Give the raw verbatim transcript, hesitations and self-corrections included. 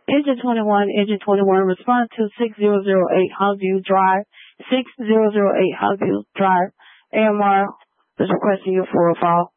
Engine twenty-one, Engine twenty-one, respond to six zero zero eight Hogview Drive, six zero zero eight Hogview Drive. A M R is requesting you for a file.